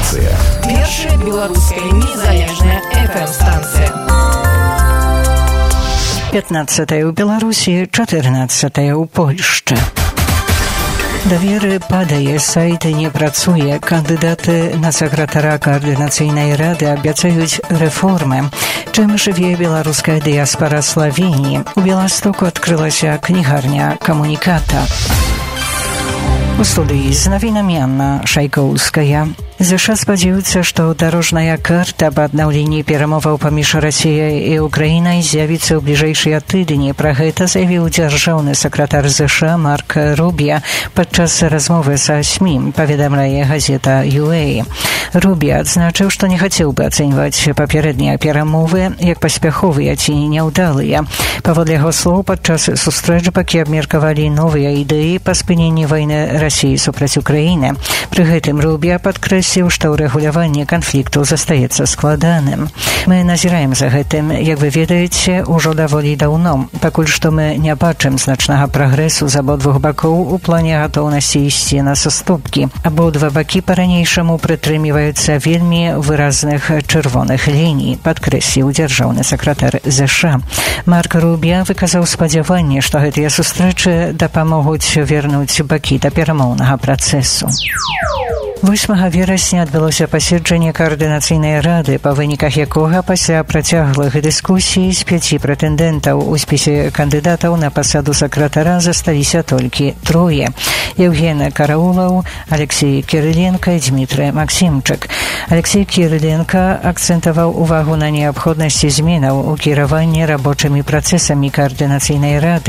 станцыя. Першая беларуская незалежная FM-станцыя. 15-я ў Беларусі, 14-я ў Польшчы. Даверы падае, сайт не працуе. Кандыдаты на сакратара каардынацыйнай рады абяцаюць рэформы. Чым жыве беларуская дыяспара Славении? У Беластоку адкрылася кнігарня камуніката. У студыі з навінамі Анна Шайкоўская. ЗША спадзяюцца, што дарожная карта аб аднаўленні перамоваў паміж Расіяй і Украінай з'явіцца ў бліжэйшыя тыдні. Пра гэта заявіў дзяржаўны сакратар ЗША Марк Рубі падчас размовы са СМІ, паведамляе газета UA. Рубі адзначыў, што не хацеў бы ацэньваць папярэднія перамовы як паспяховыя ці няўдалыя. Паводле яго слоў, падчас сустрэч бакі абмеркавалі новыя ідэі па спыненні вайны Расіі супраць Украіны. Пры гэтым Рубі падкрэсліў, што ўрэгуляванне канфлікту застаецца складаным. Мы назіраем за гэтым, як вы ведаеце, ужо даволі даўно. Пакуль што мы не бачым значнага прагрэсу з абодвух бакоў у плане гатоўнасці ісці на саступкі. Абодва бакі па-ранейшаму прытрымліваюцца вельмі выразных чырвоных ліній, падкрэсліў дзяржаўны сакратар ЗША. Марк Рубі выказаў спадзяванне, што гэтыя сустрэчы дапамогуць вернуць бакі да перамоўнага працэсу. 8 верасня адбылося паседжанне каардынацыйнай рады, па выніках якога пасля працяглых дыскусій з 5 прэтэндэнтаў у спісе кандыдатаў на пасаду сакратара засталіся толькі 3. Евген Караулаў, Алексей Кириленко і Дмітрий Максімчык. Алексей Кириленко акцэнтаваў увагу на неабходнасці зменаў у кіраванні рабочымі працэсамі каардынацыйнай рады